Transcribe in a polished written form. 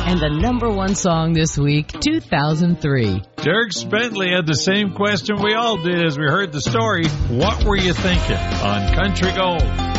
And the number one song this week, 2003. Dierks Bentley had the same question we all did as we heard the story. What were you thinking on Country Gold?